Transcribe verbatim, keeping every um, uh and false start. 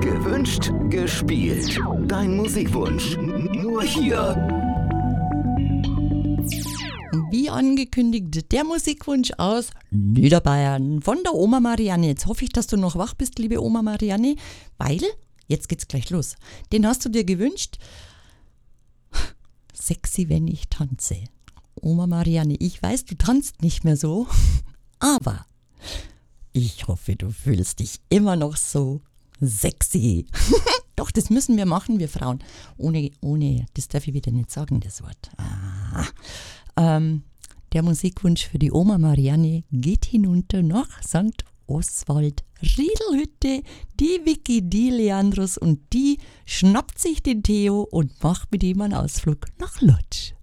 Gewünscht, gespielt. Dein Musikwunsch. Nur hier. Wie angekündigt, der Musikwunsch aus Niederbayern von der Oma Marianne. Jetzt hoffe ich, dass du noch wach bist, liebe Oma Marianne, weil jetzt geht's gleich los. Den hast du dir gewünscht. Sexy, wenn ich tanze. Oma Marianne, ich weiß, du tanzt nicht mehr so, aber ich hoffe, du fühlst dich immer noch so sexy. Doch, das müssen wir machen, wir Frauen. Ohne, ohne, das darf ich wieder nicht sagen, das Wort. Ah. Ähm, der Musikwunsch für die Oma Marianne geht hinunter nach Sankt Oswald, Riedelhütte. Die Vicky, die Leandros und die schnappt sich den Theo und macht mit ihm einen Ausflug nach Lodz.